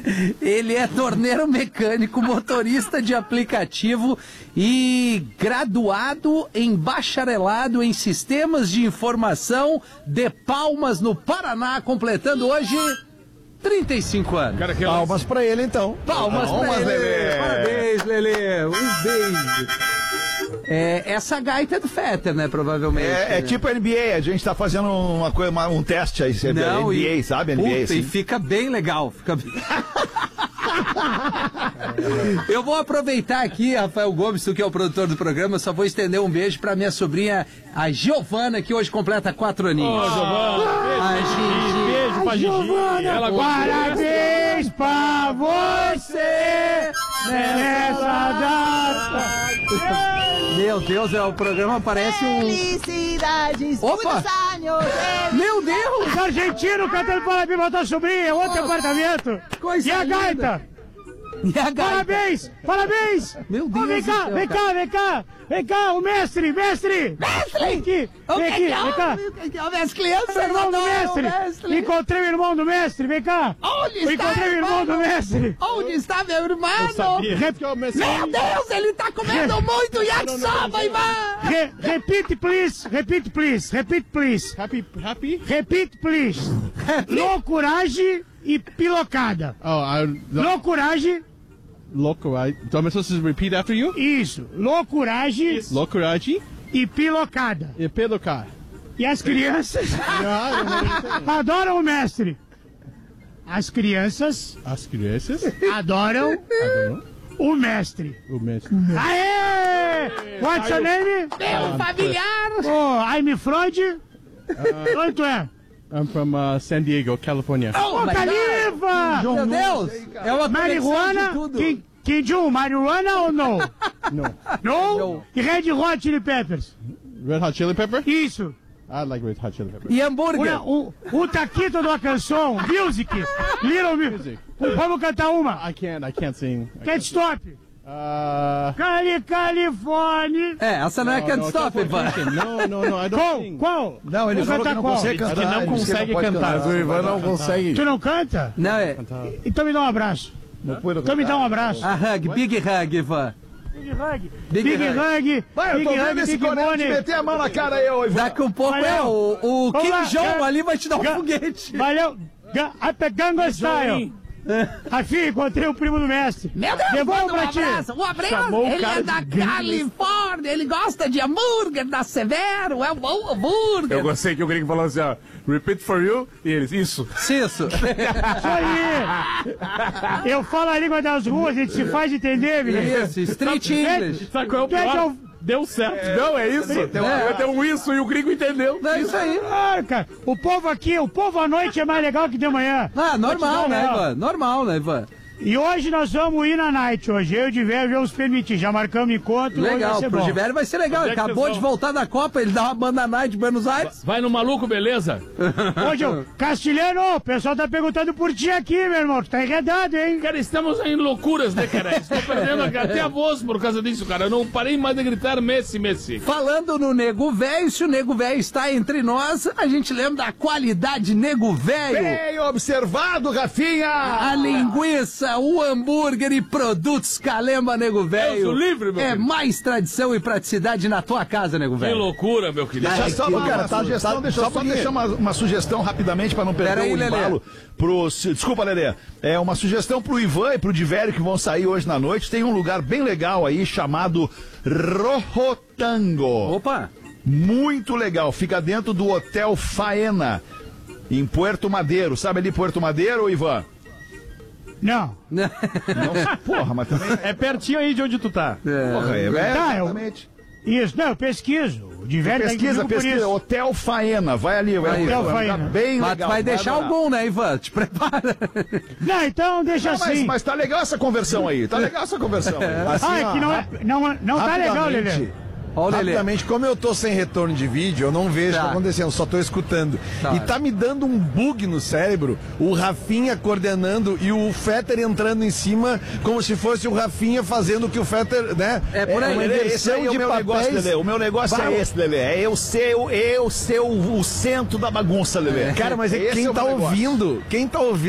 Ele é torneiro mecânico, motorista de aplicativo e graduado em bacharelado em sistemas de informação de Palmas, no Paraná, completando hoje 35 anos. Palmas pra ele, então. Palmas pra ele. Lelê. Parabéns, Lelê. Um beijo. Essa gaita é do Fetter, né? Provavelmente. É tipo NBA, a gente tá fazendo uma coisa, um teste aí. Não, NBA, sabe? NBA, puta, assim. e fica bem legal. Fica bem... Eu vou aproveitar aqui, Rafael Gomes, tu que é o produtor do programa, só vou estender um beijo pra minha sobrinha, a Giovana, que hoje completa 4 aninhos. Giovana, a Gigi. Beijo pra Gigi. Ela Parabéns pra você nessa data. Meu Deus, o programa parece um... Felicidades, Opa! muitos anos. Meu Deus! Os argentinos cantando parabéns pra tua sobrinha, outro apartamento. Coisa E a linda. gaita? E a gaita? Parabéns! Parabéns! Meu Deus Vem do cá, céu, vem cara. cá, vem cá! Vem cá, o mestre! Mestre! Vem aqui! Vem aqui, vem cá! As crianças O irmão do adoram mestre! Encontrei o irmão do mestre, vem cá! Onde está, Encontrei o irmão do mestre! Onde está meu irmão? Meu Deus, ele está comendo muito yakisoba, Ivan! Repeat, please! Repeat, please! Repeat, please! Happy? Repeat, please! Loucuragem e pilocada! Loucuragem... Loucuragem. Então, I'm supposed to repeat after you? Isso, loucuragem Loucuragem e pilocada. e pelucar. E as crianças adoram o mestre. As crianças As crianças adoram o mestre. o mestre. Aê! What's your name? Meu familiar! Oh, I'm Freud. Onde tu é? I'm from San Diego, California. Ô, Califa! Meu Deus! É uma Marihuana? conexão de tudo. Kim Jong, marihuana ou não? No. Não? E Red Hot Chili Peppers? Red Hot Chili Pepper? Isso. I like Red Hot Chili Pepper. E hambúrguer? O taquito da canção, music, little music. Vamos cantar uma. I can't sing. Can't stop. Califórnia. Essa não é Can't Stop, Ivan. No, I don't sing. Qual? Não, ele Vou falou que cantar não qual? consegue cantar. Que não ele disse que consegue pode cantar. O Ivan não consegue. Tu não canta? Não, Então me dá um abraço. Não pude Então me dá um abraço. a hug, big hug, Ivan. Big hug. Big Big hug. hug. Vai, eu tô Big vendo hug, esse Big coreano de money. meter a mão na cara aí, ô Ivan. Daqui um pouco Valeu. o Kim Vamos lá, Jong ali vai te dar um foguete. Valeu. Até Gangnam Style. Rafinha, encontrei o primo do mestre. Meu Deus, Devolvo manda pra um ti. abraço. Um abraço. Chamou o Ele cara é da de gringo. Califórnia, ele gosta de hambúrguer da Severo, é um bom hambúrguer. Eu gostei que o gringo falou assim, ó, repeat for you, e eles, isso. Isso. Isso aí. Eu falo a língua das ruas, a gente se faz entender, menino. Isso, street English. Sabe qual é o Tu é de pior? Al- Deu certo. Não, é isso. Tem um isso e o gringo entendeu. É isso aí. Ah, cara, o povo aqui, o povo à noite é mais legal que de manhã. Ah, normal, né, Ivan? Ivan? Normal, né, Ivan? E hoje nós vamos ir na night hoje. Eu e o Diverio vamos permitir. Já marcamos encontro. hoje vai Legal, ser pro bom. Diverio vai ser legal. Ele Onde é que acabou vocês de vão? voltar da Copa, ele dá uma banda night de Buenos Aires. Vai no maluco, beleza? Hoje, Castilhano, o pessoal tá perguntando por ti aqui, meu irmão. Tu tá enredado, hein? Cara, estamos em loucuras, né, cara? Estou perdendo até a voz por causa disso, cara. Eu não parei mais de gritar Messi, Messi. Falando no Nego Velho, se o Nego Velho está entre nós, a gente lembra da qualidade Nego Velho. Bem observado, Rafinha! A linguiça, o hambúrguer e produtos Calema, Nego Velho. sou livre, meu É querido. mais tradição e praticidade na tua casa, Nego Que Velho. loucura, meu querido. Deixa só uma sugestão, deixa eu só deixar uma sugestão rapidamente para não perder Pera aí, o Lelê. embalo. Desculpa, Lelê. É uma sugestão pro Ivan e pro Diverio que vão sair hoje na noite. Tem um lugar bem legal aí chamado Rojotango. Opa! Muito legal. Fica dentro do Hotel Faena, em Puerto Madeiro. Sabe ali Puerto Madeiro, Ivan? Não. Não, porra, mas também... É pertinho aí de onde tu tá. Porra, exatamente. Isso, não, eu pesquiso. O Diverio tá Pesquisa, inclusive por pesquisa. isso. Hotel Faena. Vai ali, vai ali. Hotel É um lugar Faena. bem Mas legal. tu vai deixar adorar. algum, né, Ivan? Te prepara. Não, então deixa Não, assim. mas tá legal essa conversão aí. Tá legal essa conversão aí. Assim, Ah, é ó, que não tá legal, rapidamente, Lelê. Ó o Lelê. Rapidamente, como eu tô sem retorno de vídeo, eu não vejo o que Tá. tá acontecendo, só tô escutando. Tá. E tá me dando um bug no cérebro, o Rafinha coordenando e o Fetter entrando em cima, como se fosse o Rafinha fazendo o que o Fetter, né? É por aí. uma Lelê, esse inversão aí é o de meu negócio, papéis. Lelê. O meu negócio Vai. é esse, Lelê. É eu ser o centro da bagunça, Lelê. Cara, mas Esse quem é o tá meu negócio. ouvindo,